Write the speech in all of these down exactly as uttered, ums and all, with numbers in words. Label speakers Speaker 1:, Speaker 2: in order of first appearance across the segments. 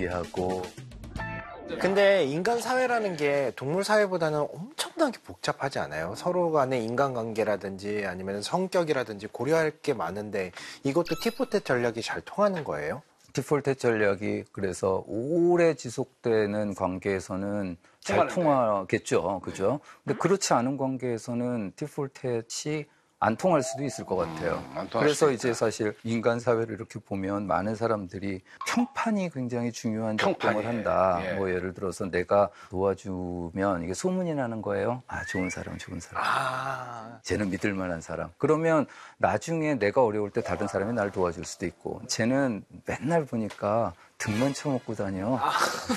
Speaker 1: 얘기하고.
Speaker 2: 근데 인간 사회라는 게 동물 사회보다는 엄청나게 복잡하지 않아요? 서로 간의 인간관계라든지 아니면 성격이라든지 고려할 게 많은데 이것도 티포텟 전략이 잘 통하는 거예요?
Speaker 1: 티포텟 전략이 그래서 오래 지속되는 관계에서는 잘 통하겠죠. 그죠? 근데 그렇지 않은 관계에서는 티포텟이 안 통할 수도 있을 것 같아요. 음, 그래서 이제 사실 인간 사회를 이렇게 보면 많은 사람들이 평판이 굉장히 중요한 작동을 한다. 예. 뭐 예를 들어서 내가 도와주면 이게 소문이 나는 거예요. 아, 좋은 사람, 좋은 사람. 아. 쟤는 믿을 만한 사람. 그러면 나중에 내가 어려울 때 다른 사람이 날 도와줄 수도 있고, 쟤는 맨날 보니까 등만 쳐먹고 다녀. 아.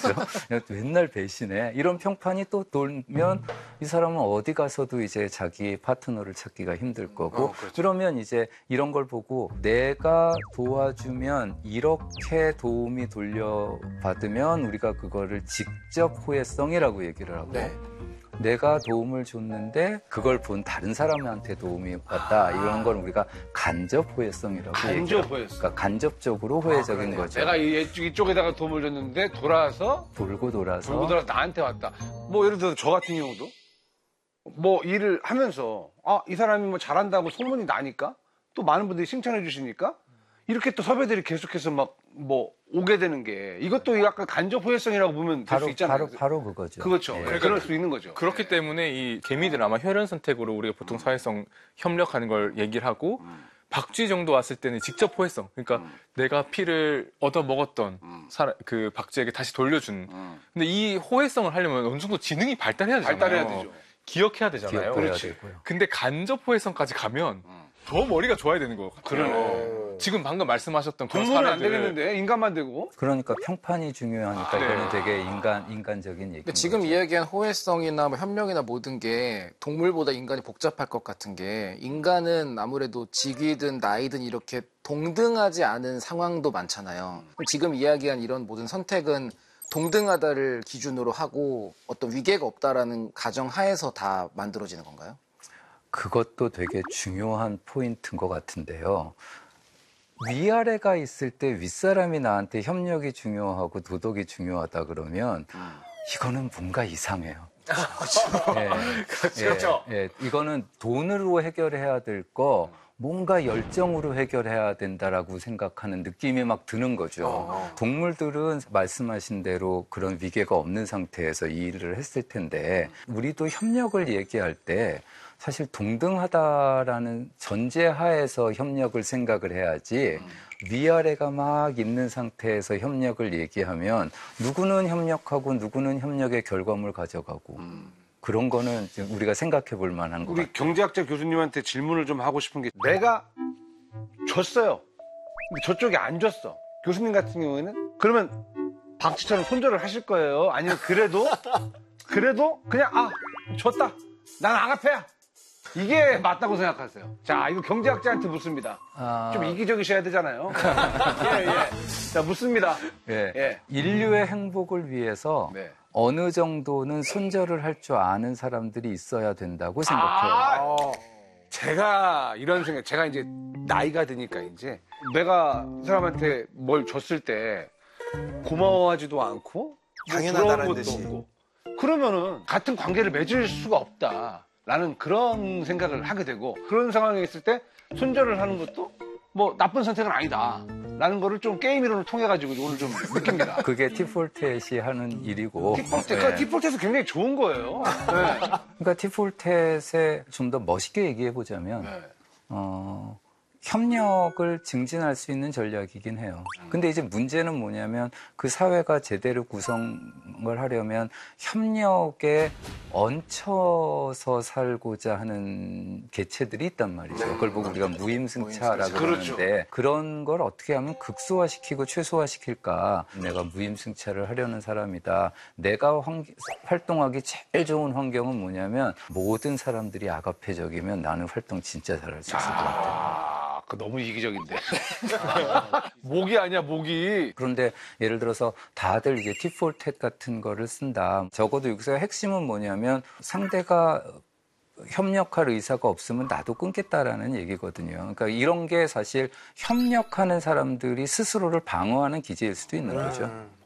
Speaker 1: 맨날 배신해. 이런 평판이 또 돌면 음. 이 사람은 어디 가서도 이제 자기 파트너를 찾기가 힘들 거고. 어, 그렇죠. 그러면 이제 이런 걸 보고 내가 도와주면 이렇게 도움이 돌려받으면 우리가 그거를 직접 호혜성이라고 얘기를 하고. 네. 내가 도움을 줬는데 그걸 본 다른 사람한테 도움이 왔다. 아. 이런 걸 우리가 간접 호혜성이라고
Speaker 3: 간접
Speaker 1: 얘기해요.
Speaker 3: 호혜성.
Speaker 1: 그러니까 간접적으로 호혜적인
Speaker 3: 아,
Speaker 1: 거죠.
Speaker 3: 내가 이쪽, 이쪽에다가 도움을 줬는데 돌아서
Speaker 1: 돌고 돌아서
Speaker 3: 돌고 돌아서 나한테 왔다. 뭐 예를 들어서 저 같은 경우도 뭐 일을 하면서 아, 이 사람이 뭐 잘한다고 소문이 나니까 또 많은 분들이 칭찬해 주시니까 이렇게 또 섭외들이 계속해서 막 뭐 오게 되는 게 이것도 약간 간접 호혜성이라고 보면 될 수 있잖아요.
Speaker 1: 바로 바로 그거죠.
Speaker 3: 그렇죠.
Speaker 1: 네.
Speaker 3: 그러니까 그럴 수 있는 거죠.
Speaker 4: 그렇기 때문에 이 개미들 아마 혈연 선택으로 우리가 보통 사회성 협력하는 걸 얘기를 하고 음. 박쥐 정도 왔을 때는 직접 호혜성. 그러니까 음. 내가 피를 얻어 먹었던 음. 사람, 그 박쥐에게 다시 돌려준. 음. 근데 이 호혜성을 하려면 어느 정도 지능이 발달해야 되잖아요.
Speaker 3: 발달해야 되죠.
Speaker 4: 기억해야 되잖아요.
Speaker 1: 그렇지.
Speaker 4: 근데 간접 호혜성까지 가면 음. 더 머리가 좋아야 되는 것 같아요.
Speaker 3: 그러네.
Speaker 4: 지금 방금 말씀하셨던 그런
Speaker 3: 동물은
Speaker 4: 사례들.
Speaker 3: 안 되겠는데 인간만 되고.
Speaker 1: 그러니까 평판이 중요하니까
Speaker 4: 아, 네.
Speaker 1: 이거는 되게 인간 인간적인 얘기.
Speaker 5: 지금
Speaker 1: 거죠.
Speaker 5: 이야기한 호혜성이나 뭐 협력이나 모든 게 동물보다 인간이 복잡할 것 같은 게 인간은 아무래도 직위든 나이든 이렇게 동등하지 않은 상황도 많잖아요. 지금 이야기한 이런 모든 선택은 동등하다를 기준으로 하고 어떤 위계가 없다라는 가정 하에서 다 만들어지는 건가요?
Speaker 1: 그것도 되게 중요한 포인트인 것 같은데요. 위아래가 있을 때 윗사람이 나한테 협력이 중요하고 도덕이 중요하다 그러면 이거는 뭔가 이상해요. 예,
Speaker 3: 그렇죠.
Speaker 1: 예, 예, 이거는 돈으로 해결해야 될 거 뭔가 열정으로 해결해야 된다라고 생각하는 느낌이 막 드는 거죠. 어. 동물들은 말씀하신 대로 그런 위계가 없는 상태에서 이 일을 했을 텐데 우리도 협력을 얘기할 때 사실 동등하다라는 전제하에서 협력을 생각을 해야지 위아래가 막 있는 상태에서 협력을 얘기하면 누구는 협력하고 누구는 협력의 결과물 가져가고 음. 그런 거는 우리가 생각해 볼 만한 것
Speaker 3: 우리
Speaker 1: 같아요.
Speaker 3: 경제학자 교수님한테 질문을 좀 하고 싶은 게 내가 줬어요. 근데 저쪽이 안 줬어. 교수님 같은 경우에는 그러면 박쥐처럼 손절을 하실 거예요? 아니면 그래도 그래도 그냥 아 줬다. 난 아가페야. 이게 맞다고 생각하세요. 자, 이거 경제학자한테 묻습니다. 아... 좀 이기적이셔야 되잖아요. 예, 예. 자, 묻습니다.
Speaker 1: 예. 예. 인류의 행복을 위해서 네. 어느 정도는 손절을 할 줄 아는 사람들이 있어야 된다고 생각해요.
Speaker 3: 아, 제가 이런 생각, 제가 이제 나이가 드니까 이제 내가 이 사람한테 뭘 줬을 때 고마워하지도 않고
Speaker 2: 당연하다는 듯이.
Speaker 3: 없고 그러면은 같은 관계를 맺을 수가 없다. 라는 그런 생각을 하게 되고 그런 상황에 있을 때 손절을 하는 것도 뭐 나쁜 선택은 아니다 라는 거를 좀 게임 이론을 통해 가지고 오늘 좀 느낍니다.
Speaker 1: 그게 티포텟이 하는 일이고
Speaker 3: 티포텟, 네. 티포텟은 굉장히 좋은 거예요. 네.
Speaker 1: 그러니까 티포텟에 좀 더 멋있게 얘기해 보자면 네. 어, 협력을 증진할 수 있는 전략이긴 해요. 근데 이제 문제는 뭐냐면 그 사회가 제대로 구성을 하려면 협력에 얹혀서 살고자 하는 개체들이 있단 말이죠. 그걸 보고 우리가 무임승차라고
Speaker 3: 그렇죠.
Speaker 1: 하는데 그런 걸 어떻게 하면 극소화시키고 최소화시킬까. 내가 무임승차를 하려는 사람이다. 내가 환, 활동하기 제일 좋은 환경은 뭐냐면 모든 사람들이 아가페적이면 나는 활동 진짜 잘할 수 있을 것 같아요.
Speaker 3: 그 너무 이기적인데. 모기 아니야, 모기.
Speaker 1: 그런데 예를 들어서 다들 이제 티포텟 같은 거를 쓴다. 적어도 여기서 핵심은 뭐냐면 상대가 협력할 의사가 없으면 나도 끊겠다라는 얘기거든요. 그러니까 이런 게 사실 협력하는 사람들이 스스로를 방어하는 기제일 수도 있는 거죠.